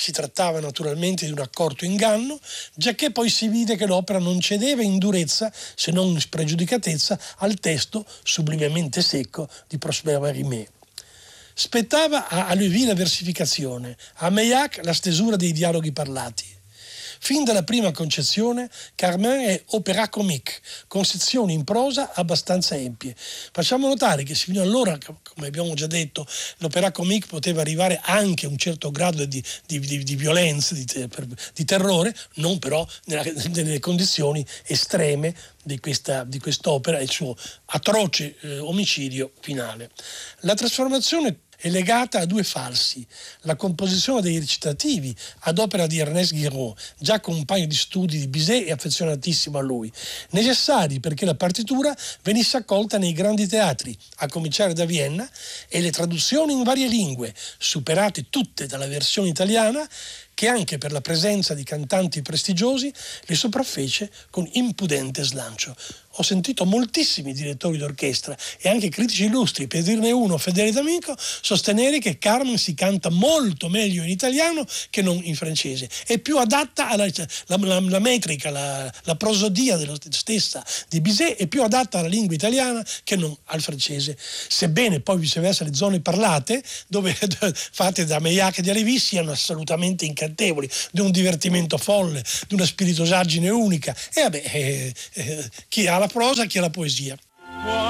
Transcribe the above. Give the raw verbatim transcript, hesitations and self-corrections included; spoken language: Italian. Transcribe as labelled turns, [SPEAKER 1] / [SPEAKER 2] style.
[SPEAKER 1] Si trattava naturalmente di un accorto inganno, giacché poi si vide che l'opera non cedeva in durezza, se non in spregiudicatezza, al testo sublimemente secco di Prosper Mérimée. Spettava a Lévy la versificazione, a Meillac la stesura dei dialoghi parlati. Fin dalla prima concezione, Carmen è opera comique, con sezioni in prosa abbastanza empie. Facciamo notare che fino allora, come abbiamo già detto, l'opera comique poteva arrivare anche a un certo grado di, di, di, di violenza, di, di terrore, non però nella, nelle condizioni estreme di, questa, di quest'opera e il suo atroce eh, omicidio finale. La trasformazione è legata a due falsi: la composizione dei recitativi ad opera di Ernest Guiraud, già compagno di studi di Bizet e affezionatissimo a lui, necessari perché la partitura venisse accolta nei grandi teatri, a cominciare da Vienna, e le traduzioni in varie lingue, superate tutte dalla versione italiana, che anche per la presenza di cantanti prestigiosi le sopraffece con impudente slancio. Ho sentito moltissimi direttori d'orchestra e anche critici illustri, per dirne uno, Fedele D'Amico, sostenere che Carmen si canta molto meglio in italiano che non in francese. È più adatta alla la, la, la metrica, la, la prosodia della stessa di Bizet è più adatta alla lingua italiana che non al francese. Sebbene poi viceversa le zone parlate, dove fatte da Meillac e di Lévy, siano assolutamente incantevoli, di un divertimento folle, di una spiritosaggine unica. E vabbè, eh, eh, chi ha la prosa, chi ha la poesia.